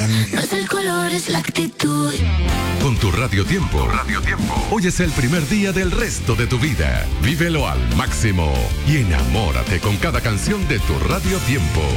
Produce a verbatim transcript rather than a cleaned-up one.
No es el color, es la actitud. Con tu Radio Tiempo. Radio Tiempo. Hoy es el primer día del resto de tu vida. Vívelo al máximo y enamórate con cada canción de tu Radio Tiempo.